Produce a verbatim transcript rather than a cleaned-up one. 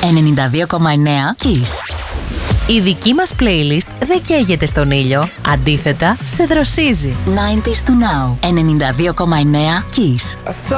ενενήντα δύο κόμμα εννέα Kiss. Η δική μας playlist δεν καίγεται στον ήλιο, αντίθετα σε δροσίζει. ενενήντα to Now, ενενήντα δύο κόμμα εννέα Kiss.